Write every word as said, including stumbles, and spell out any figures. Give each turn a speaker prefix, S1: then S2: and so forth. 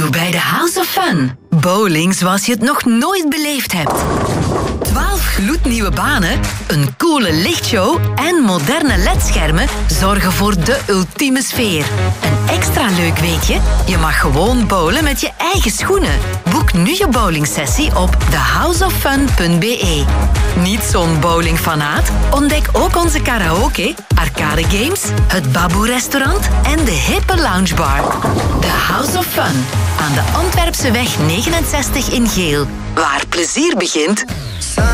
S1: Nieuw bij de House of Fun. Bowling zoals je het nog nooit beleefd hebt. twaalf gloednieuwe banen, een coole lichtshow en moderne ledschermen zorgen voor de ultieme sfeer. Een extra leuk weetje, je mag gewoon bowlen met je eigen schoenen. Boek nu je bowlingsessie op the house of fun punt b e. Niet zo'n bowlingfanaat? Ontdek ook onze karaoke, arcade games, het Baboe-restaurant en de hippe loungebar. The House of Fun, aan de Antwerpse weg negenenzestig in Geel. Waar plezier begint...